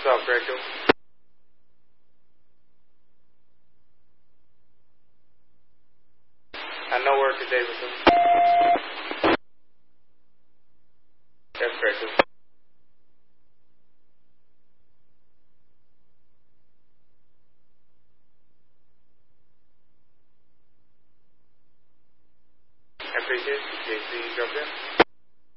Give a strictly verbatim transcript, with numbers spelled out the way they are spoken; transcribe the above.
off, correct? And no work today with them. That's correct. I appreciate it. J C, jump in.